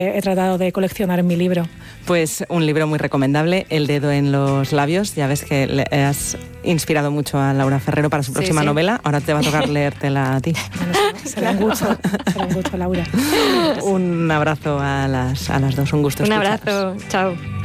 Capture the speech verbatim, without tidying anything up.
he tratado de coleccionar en mi libro. Pues un libro muy recomendable, El dedo en los labios. Ya ves que le has inspirado mucho a Laura Ferrero para su próxima sí, sí. novela. Ahora te va a tocar leértela a ti. Bueno, será un gusto, será un gusto, Laura. Un abrazo a las, a las dos, un gusto Un escucharos. abrazo, chao.